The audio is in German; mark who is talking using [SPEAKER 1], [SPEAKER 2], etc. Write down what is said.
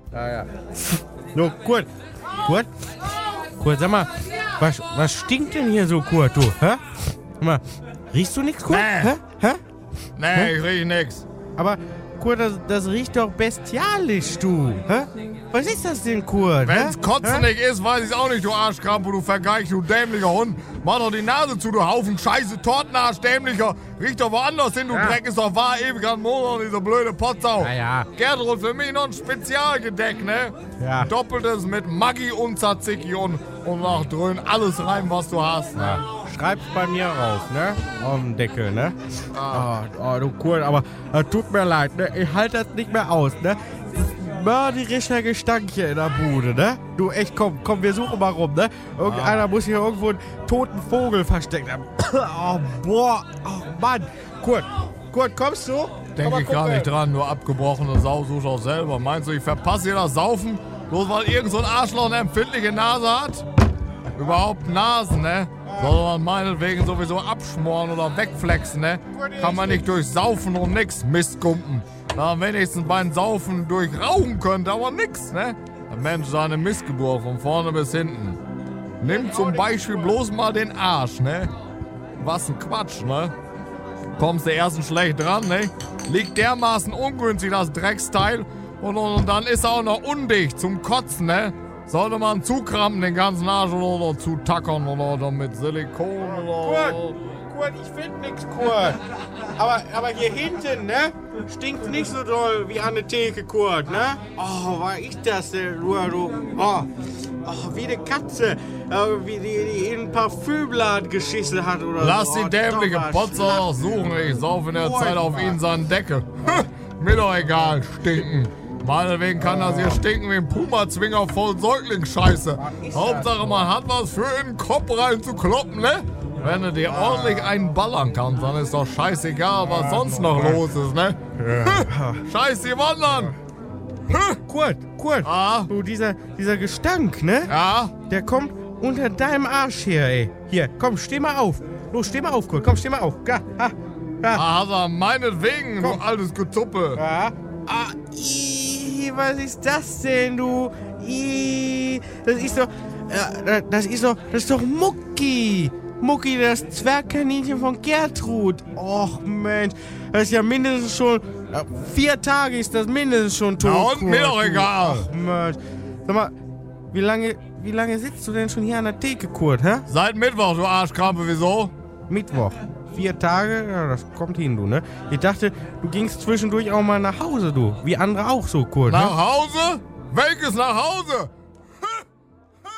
[SPEAKER 1] Ja. So, Kurt, sag mal, was stinkt denn hier so, Kurt, du? Hä? Sag mal, riechst du nichts, Kurt?
[SPEAKER 2] Nee.
[SPEAKER 1] Hä?
[SPEAKER 2] Nee, ich riech nix.
[SPEAKER 1] Aber, Kurt, das riecht doch bestialisch, du. Hä? Was ist das denn, Kurt?
[SPEAKER 2] Wenn's Kotzen nicht ist, weiß ich's auch nicht, du Arschkrampe, du Vergeig, du dämlicher Hund. Mach doch die Nase zu, du Haufen Scheiße, Tortenarsch, dämlicher. Riech doch woanders hin, du Dreck, ist doch wahr, ewig an Monat, diese blöde Potsau.
[SPEAKER 1] Ja.
[SPEAKER 2] Gertrud, für mich noch ein Spezialgedeck, ne?
[SPEAKER 1] Ja.
[SPEAKER 2] Doppeltes mit Maggi und Tzatziki und nach Dröhn alles rein, was du hast, ne?
[SPEAKER 1] Schreib's bei mir rauf, ne? Auf dem Deckel, ne? Oh, du Kurt, aber tut mir leid, ne? Ich halte das nicht mehr aus, ne? Mörderischer Gestank hier in der Bude, ne? Du, echt, komm, wir suchen mal rum, ne? Irgendeiner muss hier irgendwo einen toten Vogel versteckt haben. Oh, boah, oh, Mann. Kurt, kommst du?
[SPEAKER 2] Denke ich gar nicht dran, nur abgebrochene Sau, such auch selber. Meinst du, ich verpasse dir das Saufen? Bloß weil irgend so ein Arschloch eine empfindliche Nase hat? Überhaupt Nasen, ne? Soll man meinetwegen sowieso abschmoren oder wegflexen, ne? Kann man nicht durch Saufen und nix, Mistgumpen. Na, wenigstens beim Saufen durch Rauchen könnte, aber nix, ne? Der Mensch ist eine Missgeburt von vorne bis hinten. Nimm zum Beispiel bloß mal den Arsch, ne? Was ein Quatsch, ne? Kommst du erstens schlecht dran, ne? Liegt dermaßen ungünstig, das Drecksteil. Und dann ist er auch noch undicht zum Kotzen, ne? Sollte man zukrampen, den ganzen Arsch oder zutackern oder mit Silikon oder...
[SPEAKER 1] Kurt, ich find nix, Kurt. Aber hier hinten, ne? Stinkt nicht so doll wie an der Theke, Kurt, ne? Oh, war ich das denn, du? Oh, wie eine Katze, wie die in ein Parfümblatt geschissen hat oder
[SPEAKER 2] Lass
[SPEAKER 1] so.
[SPEAKER 2] die dämliche Potzer doch suchen, ich sauf in der Zeit auf ihn seinen Deckel. Mir doch egal, stinken. Meinetwegen kann das hier stinken wie ein Puma-Zwinger voll Säuglingsscheiße. Hauptsache, man hat was für in den Kopf rein zu kloppen, ne? Wenn du dir ordentlich einen ballern kannst, dann ist doch scheißegal, was sonst noch los ist, ne? Scheiß die Wandern!
[SPEAKER 1] Kurt, du, dieser Gestank, ne?
[SPEAKER 2] Ja?
[SPEAKER 1] Der kommt unter deinem Arsch her, ey. Hier, komm, steh mal auf. Los, steh mal auf, Kurt, komm, steh mal auf.
[SPEAKER 2] Also meinetwegen, du altes Gezuppe.
[SPEAKER 1] Ja. Was ist das denn, du? Das ist doch Mucki. Mucki, das Zwergkaninchen von Gertrud. Och, Mensch. Das ist ja mindestens schon... 4 Tage ist das mindestens schon tot.
[SPEAKER 2] Na und mir doch egal.
[SPEAKER 1] Ach, Mensch. Sag mal, wie lange sitzt du denn schon hier an der Theke, Kurt, hä?
[SPEAKER 2] Seit Mittwoch, du Arschkrampe, wieso?
[SPEAKER 1] Mittwoch. 4 Tage? Ja, das kommt hin, du, ne? Ich dachte, du gingst zwischendurch auch mal nach Hause, du. Wie andere auch so, Kurt, ne?
[SPEAKER 2] Nach Hause? Welches nach Hause?